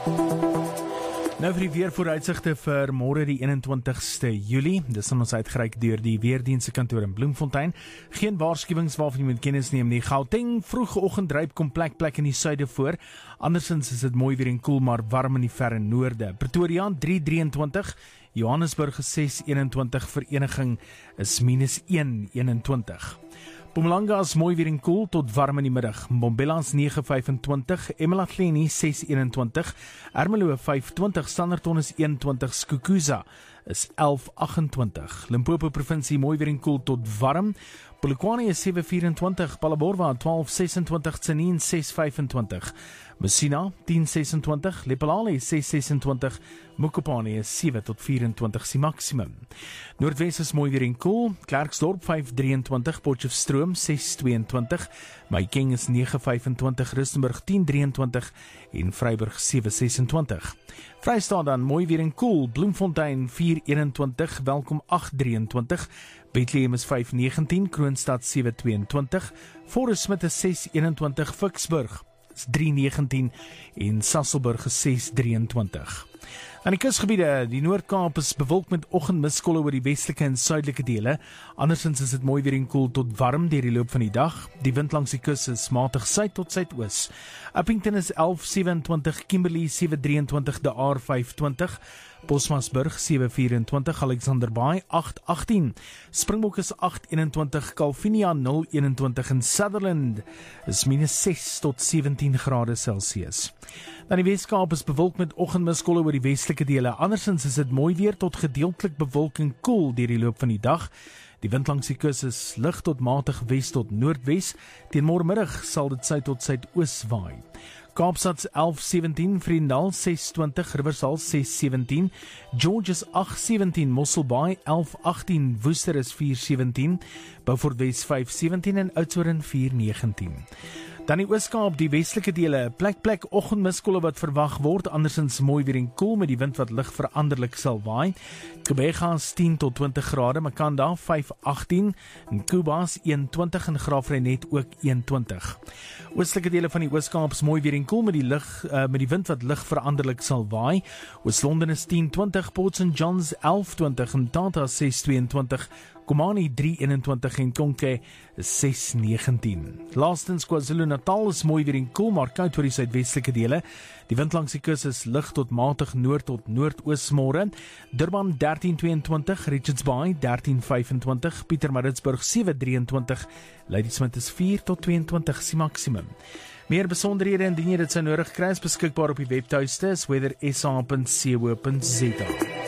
Nou vir die weervooruitsigte vir môre die 21ste Julie. Dis ons uitgereik deur die Weerdienste kantoor in Bloemfontein. Geen waarskuwings waarvan jy moet kennis neem nie. Gauteng vroegoggend dryp kom plek in die suide voor. Andersins is dit mooi weer en koel, maar warm in die verre noorde. Pretoria 3:23, Johannesburg 6:21, Vereniging is -1:21. Mpumalanga is mooi weer en koel tot warm in die middag. Mbombela is 9:25, eMalahleni 6:21, Ermelo 5:20, Standerton is 1:20, Skukuza is 11:28. Limpopo provinsie mooi weer en koel tot warm. Polokwane is 7:24, Phalaborwa 12:26, Tsenin 6:25, Messina 10:26, Lephalale 6:26, Mokopane is 7-24 die maksimum. Noordwes is mooi weer en koel, Klerksdorp 5:23, Potchefstroom 6:22, Mahikeng is 9:25, Rustenburg 10:23 en Vryburg 7:26. Vrystaat dan mooi weer en koel, Bloemfontein 4:21, Welkom 8:23, Bethlehem is 5:19, Kroonstad 7:22, Forest Smith is 6:21, Vicksburg is 3:19 en Sasolburg is 6:23. Aan die kusgebiede, die Noord-Kaap is bewolk met oggendmiskolle oor die westelike en suidelike dele. Andersins is dit mooi weer en koel tot warm deur die loop van die dag. Die wind langs die kus is matig suid tot suidoos. Upington is 11:27, Kimberley 7:23, De Aar 5:20, Bosmasburg 7:24, Alexander Bay 8:18, Springbok is 8:21, Calvinia 0:21 en Sutherland is -6 tot 17 grade Celsius. Dan die Weskaap is bewolk met oggendmiskolle oor die westelike dele. Andersins is dit mooi weer tot gedeeltelik bewolk en koel deur die loop van die dag. Die wind langs die kus is lig tot matig wes tot noordwes. Teen môremiddag sal dit suid tot suidoos waai. Kaapstad 11:17, Vriendal 6:20, Riversal 6:17, George is 8:17, Mosselbaai 11:18, Woester is 4:17, Beaufort Wes 5:17 en Oudtshoorn 4:19. Dan die Ooskaap, die westelike dele, plek oggendmiskolle wat verwag word, andersins mooi weer en koel met die wind wat lig veranderlik sal waai. Kebega is 10 tot 20 grade, Makanda 5:18 en Kubas 1:20 en Graafrenet ook 1:20. Oostelike dele van die Ooskaap is mooi weer en koel met die wind wat lig veranderlik sal waai. Oos-London is 10:20, Port St Johns 11:20 en Tata 6:22. Komani 3:21 en Konke is 6:19. Laastens KwaZulu-Natal is mooi weer en koel, maar koud oor die suidwestelike dele. Die wind langs die kus is lig tot matig noord tot noordoos môre. Durban 13:22, Richards Bay 13:25, Pietermaritzburg 7:23, Ladysmith is 4 tot 22 die maksimum. Meer besonderhede indien jy dit sou nodig kry is beskikbaar op die webtuiste is weathersa.co.za.